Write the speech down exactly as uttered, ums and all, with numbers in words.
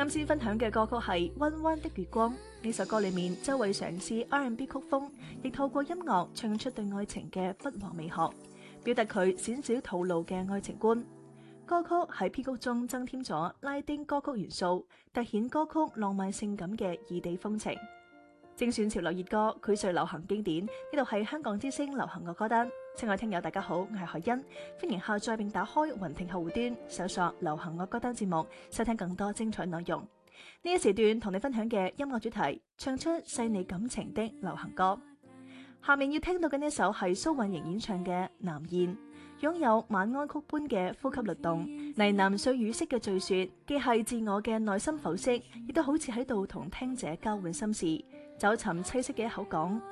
啱先分享嘅歌曲係《彎彎的月光》，呢首歌裏面周蕙嘗試 R and B 曲風，亦透過音樂唱出對愛情嘅不和美學，表達佢鮮少吐露嘅愛情觀。歌曲喺編曲中增添咗拉丁歌曲元素，凸顯歌曲浪漫性感嘅異地風情。精選潮流熱歌，膾炙流行經典。呢度係香港之聲流行樂歌單。親愛聽友大家好，我係海欣，歡迎下載並打開雲聽客戶端，搜索流行樂歌單節目，收聽更多精彩內容。呢一時段同你分享嘅音樂主題，唱出細膩感情的流行歌。下面要聽到嘅呢首係蘇韻瑩演唱嘅《南燕》，擁有晚安曲般嘅呼吸律動，呢喃碎語式嘅敘說，既係自我嘅內心剖析，亦都好似喺度同聽者交換心事，找尋棲息嘅一口港，